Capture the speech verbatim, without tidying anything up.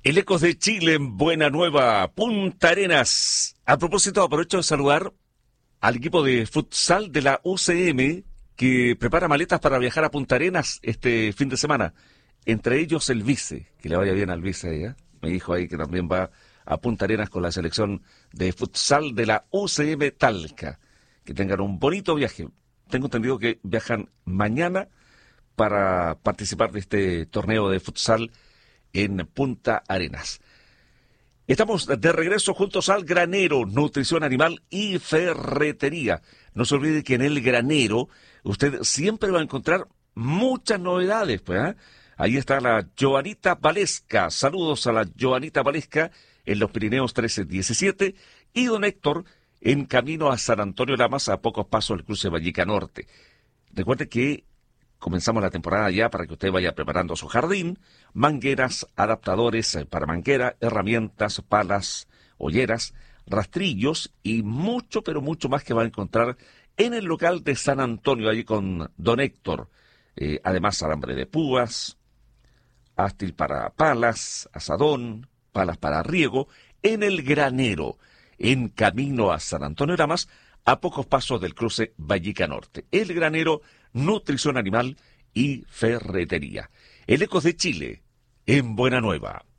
El Ecos de Chile en Buena Nueva, Punta Arenas. A propósito, aprovecho de saludar al equipo de futsal de la U C M que prepara maletas para viajar a Punta Arenas este fin de semana. Entre ellos el vice, que le vaya bien al vice ahí, ¿eh? Me dijo ahí que también va a Punta Arenas con la selección de futsal de la U C M Talca. Que tengan un bonito viaje. Tengo entendido que viajan mañana para participar de este torneo de futsal en Punta Arenas. Estamos de regreso juntos al Granero, nutrición animal y ferretería. No se olvide que en el Granero usted siempre va a encontrar muchas novedades, pues, ¿eh? Ahí está la Joanita Valesca. Saludos a la Joanita Valesca en los Pirineos trece diecisiete y don Héctor en camino a San Antonio Lamas, a pocos pasos del cruce Vallica Norte. Recuerde que comenzamos la temporada ya para que usted vaya preparando su jardín, mangueras, adaptadores para manguera, herramientas, palas, olleras, rastrillos y mucho, pero mucho más que va a encontrar en el local de San Antonio, allí con don Héctor. Eh, además, alambre de púas, ástil para palas, asadón, palas para riego, en el Granero, en camino a San Antonio Lamas, a pocos pasos del cruce Vallica Norte. El Granero, nutrición animal y ferretería. El Ecos de Chile, en Buena Nueva.